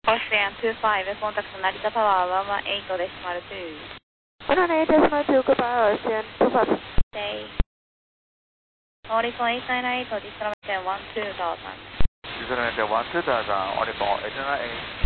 Austrian 25, contact Narita Tower 118.2. 118.2, goodbye, Austrian 25. Stay. Horizon 898, discrimination 12,000. Discrimination 12,000, Horizon 898.